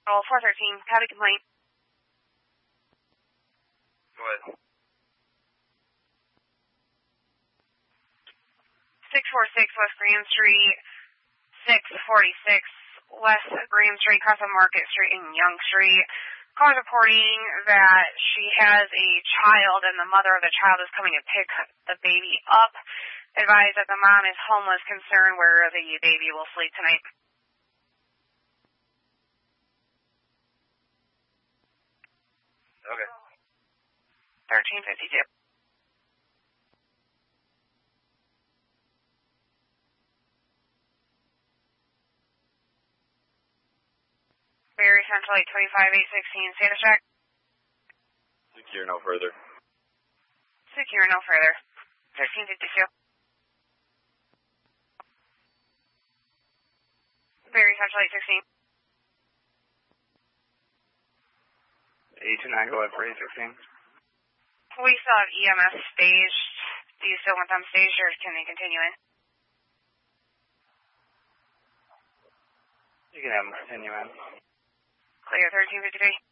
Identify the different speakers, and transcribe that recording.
Speaker 1: Roll 413, had a complaint.
Speaker 2: Go ahead.
Speaker 1: 646 West Graham Street, 646 West Graham Street, across on Market Street and Young Street. Caller's reporting that she has a child and the mother of the child is coming to pick the baby up. Advise that the mom is homeless, concerned where the baby will sleep tonight.
Speaker 2: Okay.
Speaker 1: 1352. Very Central 825-816, status check.
Speaker 2: Secure no further.
Speaker 1: Secure no further. 1352. Very Central 816.
Speaker 2: 829, go ahead for 816.
Speaker 1: We still have EMS staged. Do you still want them staged or can they continue in?
Speaker 2: You can have them continue in.
Speaker 1: Clear 1353.